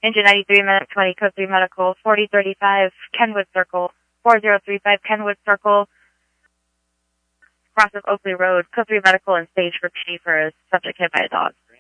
Engine 93, Medic 20, Code 3 Medical, 4035 Kenwood Circle, 4035 Kenwood Circle, cross of Oakley Road, Code 3 Medical, and stage for PD for a subject hit by a dog.